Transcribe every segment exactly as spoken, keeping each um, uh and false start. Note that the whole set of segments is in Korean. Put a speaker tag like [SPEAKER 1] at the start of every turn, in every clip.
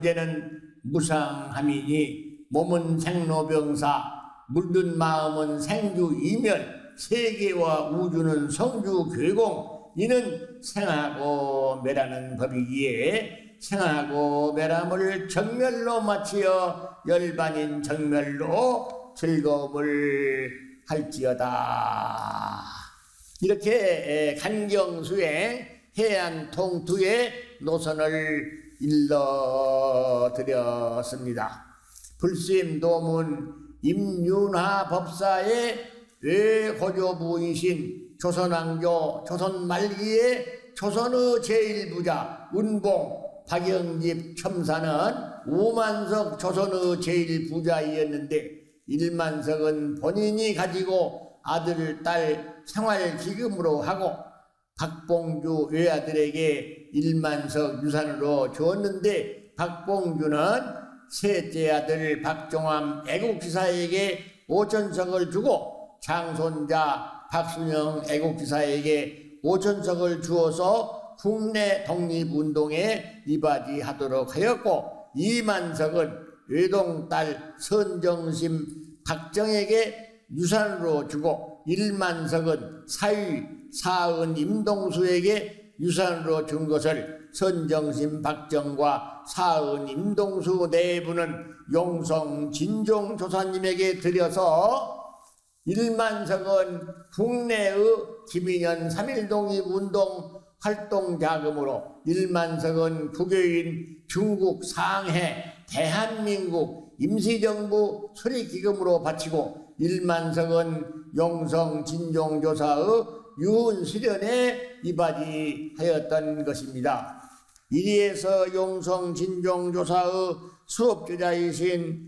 [SPEAKER 1] 이제는 무상함이니 몸은 생로병사, 물든 마음은 생주 이멸, 세계와 우주는 성주 괴공. 이는 생하고 멸하는 법이기에 생하고 멸함을 정멸로 마치어 열반인 정멸로 즐거움을 할지어다. 이렇게 간경수의 해안 통투의 노선을 일러드렸습니다. 불심도문 임윤화 법사의 외고조부이신 조선왕조 조선 말기의 조선의 제일부자 운봉 박영집 첨사는 오만석 조선의 제일부자이었는데 일만석은 본인이 가지고 아들, 딸 생활기금으로 하고 박봉주 외아들에게 일만석 유산으로 주었는데 박봉주는 셋째 아들 박종암 애국지사에게 오천석을 주고 장손자 박순영 애국지사에게 오천석을 주어서 국내 독립운동에 이바지하도록 하였고 이만석은 외동딸 선정심 박정에게 유산으로 주고 일만석은 사위 사은 임동수에게 유산으로 준 것을 선정심 박정과 사은 임동수 내부는 용성 진종 조사님에게 드려서 일만석은 국내의 김인현 삼일독립운동 활동자금으로 일만석은 국외인 중국 상해 대한민국 임시정부 수리기금으로 바치고 일만석은 용성 진종조사의 유훈수련에 이바지하였던 것입니다. 이리에서 용성 진종조사의 수업주자이신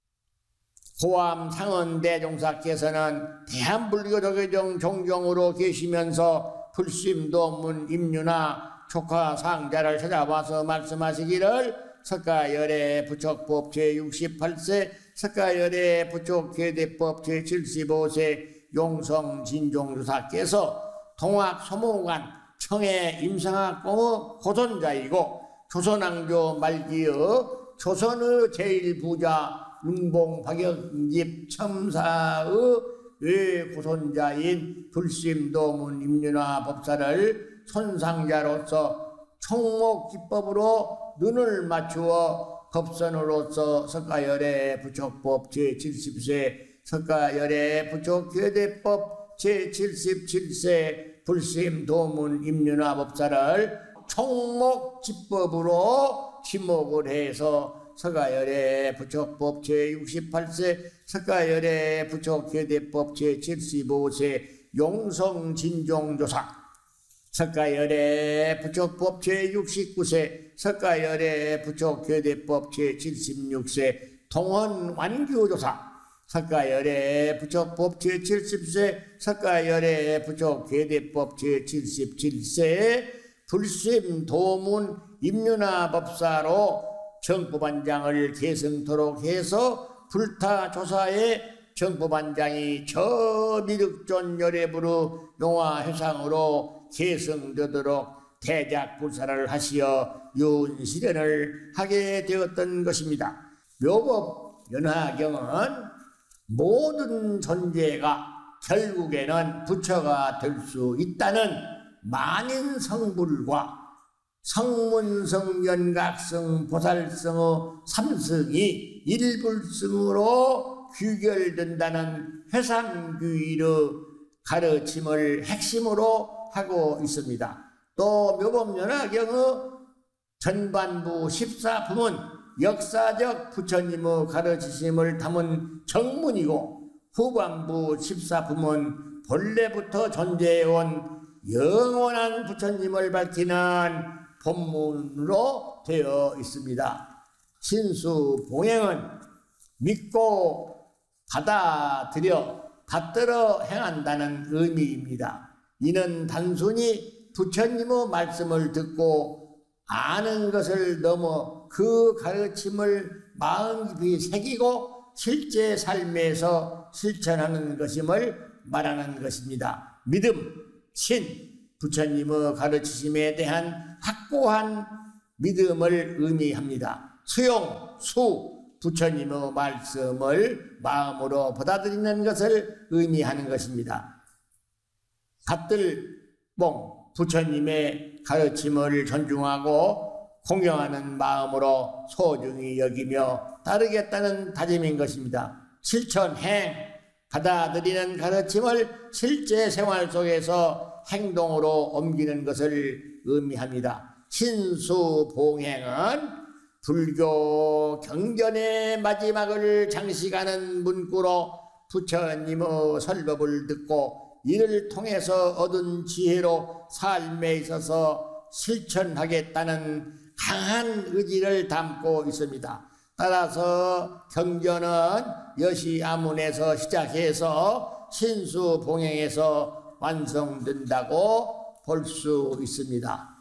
[SPEAKER 1] 고암 상원대종사께서는 대한불교조계종 종종으로 계시면서 불심도문 임윤화 조카 상자를 찾아와서 말씀하시기를 석가열애 부척법 제육십팔 세 석가열애 부척계대법 제칠십오 세 용성 진종주사께서 동학소모관 청해 임상학공의 고손자이고 조선왕조 말기의 조선의 제일부자 운봉 박영집 첨사의 외고손자인 불심도문 임윤화 법사를 손상자로서 총목기법으로 눈을 맞추어 법선으로서 석가열애 부척법 제칠십 세 석가열애 부척계대법 제칠십칠 세 불심도문 임윤화 법사를 총목지법으로 지목을 해서 석가열애 부척법 제육십팔 세 석가열애 부척계대법 제칠십오 세 용성 진종조사 석가열애 부척법 제육십구 세 석가열애 부척계대법 제칠십육 세 동원 완규조사 석가열애 부척법 제칠십 세 석가열애 부척계대법 제칠십칠 세 불심도문 임윤화 법사로 정법반장을 계승토록 해서 불타조사의 정법반장이 저 미륵존 열애부로 용화회상으로 계승되도록 대작불사를 하시어 윤실현을 하게 되었던 것입니다. 묘법 연화경은 모든 존재가 결국에는 부처가 될 수 있다는 만인 성불과 성문성 연각성 보살성의 삼성이 일불성으로 귀결된다는 회상규의의 가르침을 핵심으로 하고 있습니다. 또 묘법연화경의 전반부 십사 품은 역사적 부처님의 가르치심을 담은 정문이고 후반부 십사 품은 본래부터 존재해온 영원한 부처님을 밝히는 본문으로 되어 있습니다. 신수봉행은 믿고 받아들여 받들어 행한다는 의미입니다. 이는 단순히 부처님의 말씀을 듣고 아는 것을 넘어 그 가르침을 마음 깊이 새기고 실제 삶에서 실천하는 것임을 말하는 것입니다. 믿음, 신, 부처님의 가르치심에 대한 확고한 믿음을 의미합니다. 수용, 수, 부처님의 말씀을 마음으로 받아들이는 것을 의미하는 것입니다. 갓들봉, 부처님의 가르침을 존중하고 공경하는 마음으로 소중히 여기며 따르겠다는 다짐인 것입니다. 실천행, 받아들이는 가르침을 실제 생활 속에서 행동으로 옮기는 것을 의미합니다. 신수봉행은 불교 경전의 마지막을 장식하는 문구로 부처님의 설법을 듣고 이를 통해서 얻은 지혜로 삶에 있어서 실천하겠다는 강한 의지를 담고 있습니다. 따라서 경전은 여시아문에서 시작해서 신수봉행에서 완성된다고 볼 수 있습니다.